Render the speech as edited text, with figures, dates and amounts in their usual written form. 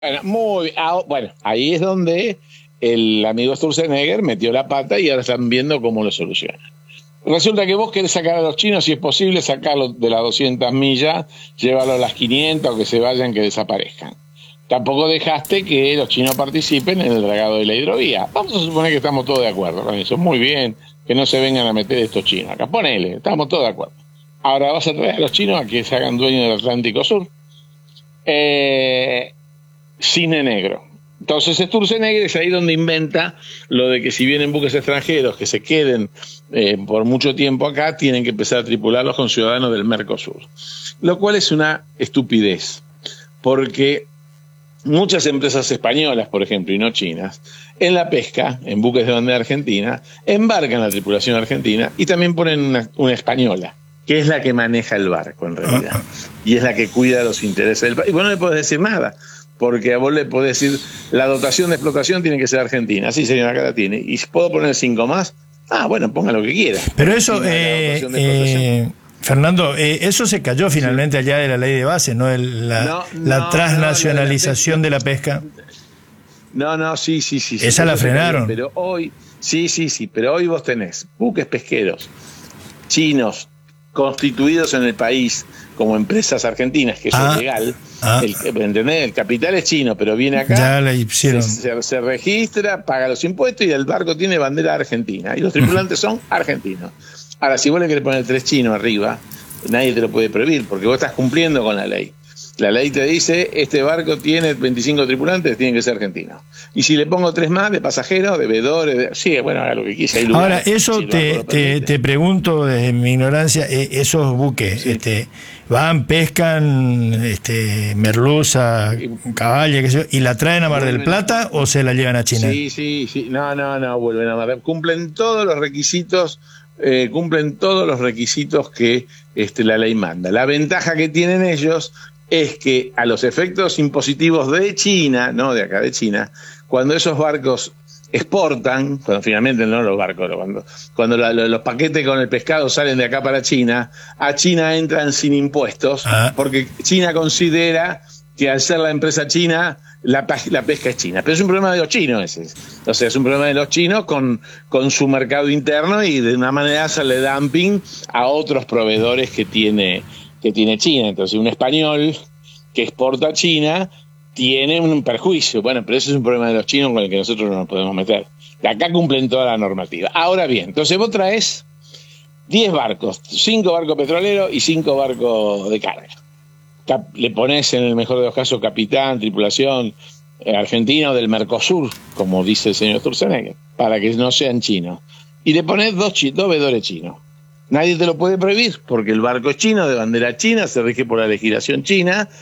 Bueno, ahí es donde el amigo Sturzenegger metió la pata y ahora están viendo cómo lo solucionan. Resulta que vos querés sacar a los chinos, si es posible, sacarlos de las 200 millas, llevarlos a las 500 o que se vayan, que desaparezcan. Tampoco dejaste que los chinos participen en el dragado de la hidrovía. Vamos a suponer que estamos todos de acuerdo con eso. Muy bien, que no se vengan a meter estos chinos acá. Ponele, estamos todos de acuerdo. Ahora vas a traer a los chinos a que se hagan dueños del Atlántico Sur. Cine negro. Entonces Sturzenegger es ahí donde inventa lo de que si vienen buques extranjeros que se queden por mucho tiempo acá, tienen que empezar a tripularlos con ciudadanos del Mercosur. Lo cual es una estupidez, porque muchas empresas españolas, por ejemplo, y no chinas, en la pesca, en buques de bandera argentina, embarcan la tripulación argentina y también ponen una española, que es la que maneja el barco en realidad, y es la que cuida los intereses del país. Y vos no le podés decir nada, porque a vos le podés decir, la dotación de explotación tiene que ser argentina. Sí, señor, acá la tiene. ¿Y puedo poner 5 más? Ah, bueno, ponga lo que quiera. Pero eso, Fernando, eso se cayó finalmente allá de la ley de base, ¿no? La transnacionalización de la pesca. Sí. Esa la frenaron. Pero hoy, pero hoy vos tenés buques pesqueros chinos constituidos en el país como empresas argentinas, que eso es legal. ¿Entendés? El capital es chino, pero viene acá, ya la hicieron. Se registra, paga los impuestos y el barco tiene bandera argentina y los tripulantes son argentinos. Ahora, si vos le querés poner 3 chinos arriba, nadie te lo puede prohibir, porque vos estás cumpliendo con la ley. La ley te dice, este barco tiene 25 tripulantes, tienen que ser argentinos. Y si le pongo 3 más de pasajeros, de bebedores, sí, bueno, haga lo que quise. Ahora, eso si te pregunto desde mi ignorancia, esos buques, sí, van, pescan merluza, caballa, qué sé yo, y la traen a Mar del Plata o se la llevan a China. Sí, no, vuelven a Mar. Cumplen todos los requisitos. Que la ley manda. La ventaja que tienen ellos es que a los efectos impositivos de China, no de acá, de China, cuando esos barcos exportan, cuando finalmente no los barcos, cuando los paquetes con el pescado salen de acá para China, a China entran sin impuestos, porque China considera que al ser la empresa china, la pesca es china. Pero es un problema de los chinos ese. O sea, es un problema de los chinos con su mercado interno y de una manera hacerle dumping a otros proveedores que tiene China. Entonces, un español que exporta a China tiene un perjuicio. Bueno, pero ese es un problema de los chinos con el que nosotros no nos podemos meter. De acá cumplen toda la normativa. Ahora bien, entonces vos traes 10 barcos, 5 barcos petroleros y 5 barcos de carga. Le pones, en el mejor de los casos, capitán, tripulación argentina o del Mercosur, como dice el señor Sturzenegger, para que no sean chinos. Y le pones 2 veedores chinos. Nadie te lo puede prohibir, porque el barco es chino, de bandera china, se rige por la legislación china,